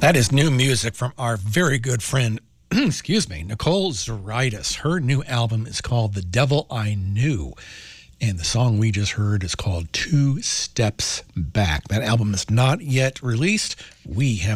That is new music from our very good friend, excuse me, Nicole Zaritis. Her new album is called The Devil I Knew. And the song we just heard is called Two Steps Back. That album is not yet released. We have